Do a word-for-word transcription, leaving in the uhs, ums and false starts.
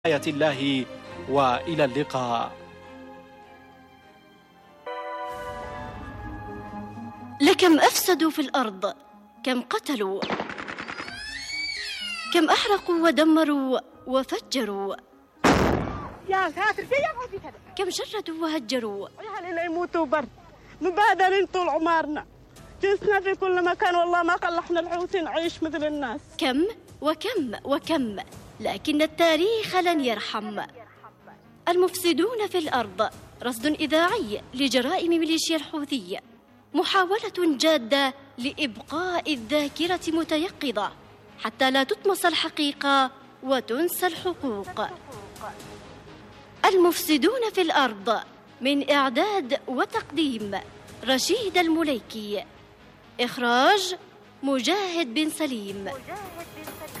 آية الله، وإلى اللقاء. لكم أفسدوا في الأرض، كم قتلوا، كم أحرقوا ودمروا وفجروا، كم شردوا وهجروا. أهلنا يموتوا برد، مبادرين طول عمرنا، جنسنا في كل مكان، والله ما خلحنا الحوت نعيش مثل الناس. كم وكم وكم، لكن التاريخ لن يرحم. المفسدون في الأرض، رصد إذاعي لجرائم ميليشيا الحوثي، محاولة جادة لإبقاء الذاكرة متيقظة حتى لا تطمس الحقيقة وتنسى الحقوق. المفسدون في الأرض، من إعداد وتقديم رشيد المليكي، إخراج مجاهد بن سليم.